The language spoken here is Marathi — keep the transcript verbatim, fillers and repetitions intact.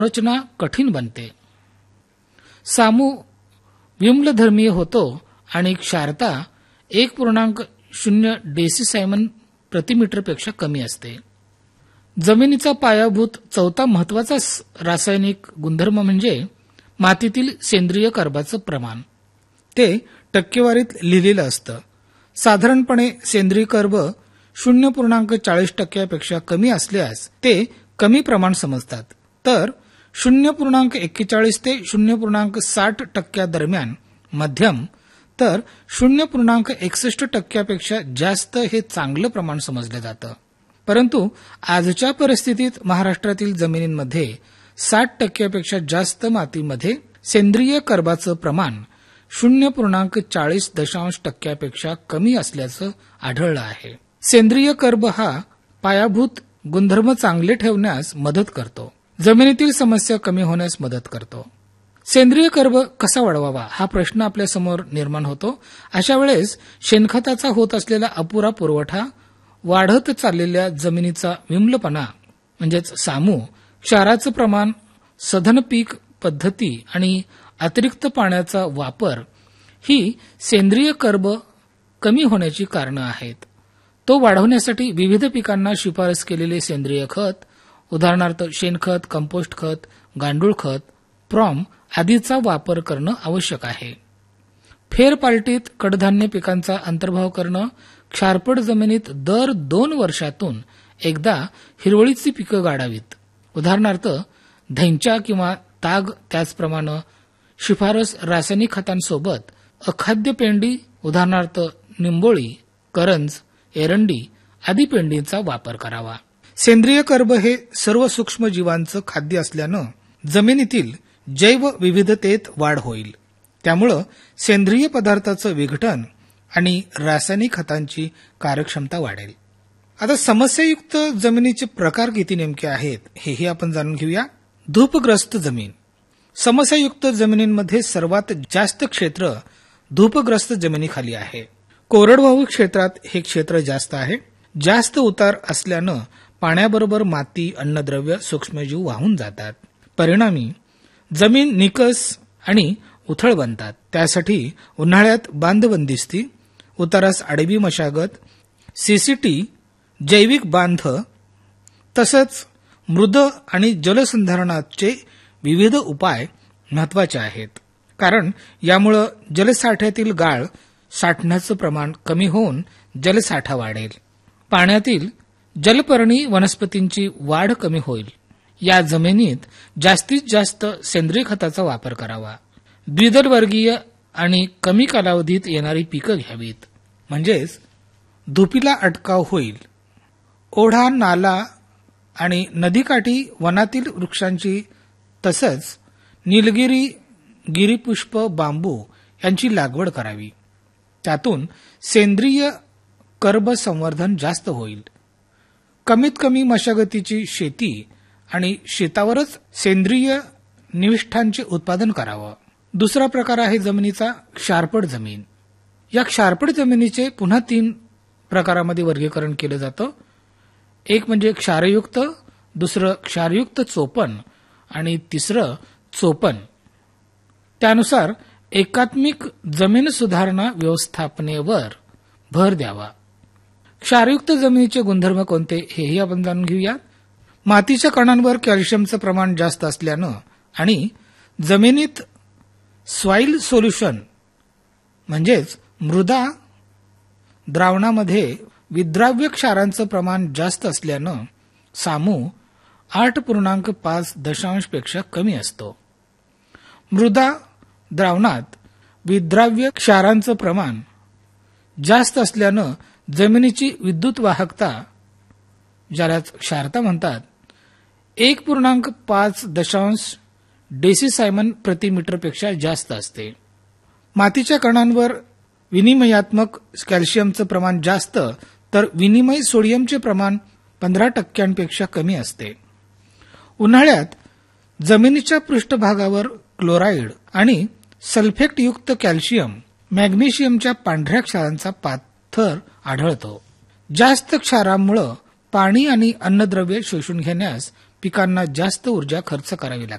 रचना कठीण बनते. सामू विम्लधर्मीय होतो आणि क्षारता एक पूर्णांक शून्य डेसिसायमन प्रतिमीटरपेक्षा कमी असते. जमिनीचा पायाभूत चौथा महत्वाचा रासायनिक गुणधर्म म्हणजे मातीतील सेंद्रिय कर्बाचं प्रमाण. ते टक्केवारीत लिहिलेलं असतं. साधारणपणे सेंद्रिय कर्ब शून्य पूर्णांक चाळीस टक्क्यापेक्षा कमी असल्यास ते कमी प्रमाण समजतात, तर शून्य पूर्णांक एक्केचाळीस ते शून्य पूर्णांक साठ टक्क्यादरम्यान मध्यम, तर शून्य पूर्णांक एकसष्ट टक्क्यापेक्षा जास्त हे चांगलं प्रमाण समजलं जातं. परंतु आजच्या परिस्थितीत महाराष्ट्रातील जमिनींमध्ये साठ टक्क्यापेक्षा जास्त मातीमध्ये सेंद्रिय कर्बाचं प्रमाण शून्य पूर्णांक चाळीस दशांश टक्क्यापेक्षा कमी असल्याचं आढळलं आहे. सेंद्रिय कर्ब हा पायाभूत गुणधर्म चांगले ठेवण्यास मदत करतो, जमिनीतील समस्या कमी होण्यास मदत करतो. सेंद्रिय कर्ब कसा वाढवावा हा प्रश्न आपल्यासमोर निर्माण होतो. अशा वेळेस शेणखताचा होत असलेला अपुरा पुरवठा, वाढत चाललेल्या जमिनीचा विम्लपणा म्हणजेच सामू, क्षाराचं प्रमाण, सधन पीक पद्धती आणि अतिरिक्त पाण्याचा वापर ही सेंद्रिय कर्ब कमी होण्याची कारणं आहेत. तो वाढवण्यासाठी विविध पिकांना शिफारस केलेले सेंद्रिय खत, उदाहरणार्थ शेणखत, कंपोस्ट खत, गांडूळ खत, प्रॉम आदीचा वापर करणं आवश्यक आहे. फेरपालटीत कडधान्य पिकांचा अंतर्भाव करणं, क्षारपड जमिनीत दर दोन वर्षातून एकदा हिरवळीची पिकं गाडावीत, उदाहरणार्थ धैंचा किंवा ताग. त्याचप्रमाणे शिफारस रासायनिक खतांसोबत अखाद्य पेंडी, उदाहरणार्थ निंबोळी, करंज, एरंडी आदी पेंडींचा वापर करावा. सेंद्रिय कर्ब हे सर्व सूक्ष्म जीवांचं खाद्य असल्यानं जमिनीतील जैव विविधतेत वाढ होईल. त्यामुळं सेंद्रिय पदार्थाचं विघटन आणि रासायनिक खतांची कार्यक्षमता वाढेल. आता समस्यायुक्त जमिनीचे प्रकार किती नेमके आहेत हेही आपण जाणून घेऊया. धूपग्रस्त जमीन. समस्यायुक्त जमिनींमध्ये सर्वात जास्त क्षेत्र धूपग्रस्त जमिनीखाली आहे. कोरडवाहू क्षेत्रात हे क्षेत्र जास्त आहे. जास्त उतार असल्यानं पाण्याबरोबर माती, अन्नद्रव्य, सूक्ष्मजीव वाहून जातात. परिणामी जमीन निकस आणि उथळ बनतात. त्यासाठी उन्हाळ्यात बांध बंदिस्ती, उतारास आडवी मशागत, सीसीटी, जैविक बांध तसंच मृद आणि जलसंधारणाचे विविध उपाय महत्वाचे आहेत. कारण यामुळे जलसाठ्यातील गाळ साठण्याचं प्रमाण कमी होऊन जलसाठा वाढेल. पाण्यातील जलपर्णी वनस्पतींची वाढ कमी होईल. या जमिनीत जास्तीत जास्त सेंद्रिय खताचा वापर करावा. द्विदल वर्गीय आणि कमी कालावधीत येणारी पिकं घ्यावीत, म्हणजेच धुपीला अटकाव होईल. ओढा, नाला आणि नदीकाठी वनातील वृक्षांची तसंच निलगिरी, गिरीपुष्प, बांबू यांची लागवड करावी. त्यातून सेंद्रिय कर्ब संवर्धन जास्त होईल. कमीत कमी मशागतीची शेती आणि शेतावरच सेंद्रिय निविष्ठांचे उत्पादन करावं. दुसरा प्रकार आहे जमिनीचा क्षारपड जमीन. या क्षारपड जमिनीचे पुन्हा तीन प्रकारामध्ये वर्गीकरण केलं जातं. एक म्हणजे क्षारयुक्त, दुसरं क्षारयुक्त चोपन आणि तिसरं चोपन. त्यानुसार एकात्मिक जमीन सुधारणा व्यवस्थापनेवर भर द्यावा. क्षारयुक्त जमिनीचे गुणधर्म कोणते हेही आपण जाणून घेऊया. मातीच्या कणांवर कॅल्शियमचं प्रमाण जास्त असल्यानं आणि जमिनीत सॉइल सोल्युशन म्हणजेच मृदा द्रावणामध्ये विद्राव्य क्षारांचं प्रमाण जास्त असल्यानं सामू आठ पूर्णांक पाच दशांश पेक्षा कमी असतो. मृदा द्रावणात विद्राव्य क्षारांचं प्रमाण जास्त असल्यानं जमिनीची विद्युत वाहकता, ज्यालाच क्षारता म्हणतात, एक पूर्णांक पाच दशांश डेसिसायमन प्रतिमीटरपेक्षा जास्त असते. मातीच्या कणांवर विनिमयात्मक कॅल्शियमचं प्रमाण जास्त, तर विनिमय सोडियमचे प्रमाण पंधरा टक्क्यांपेक्षा कमी असते. उन्हाळ्यात जमिनीच्या पृष्ठभागावर क्लोराईड आणि सल्फेटयुक्त कॅल्शियम, मॅग्नेशियमच्या पांढऱ्या क्षारांचा पाथर आढळतो. जास्त क्षारामुळे पाणी आणि अन्नद्रव्ये शोषून घेण्यास पिकांना जास्त ऊर्जा खर्च करावी लागते.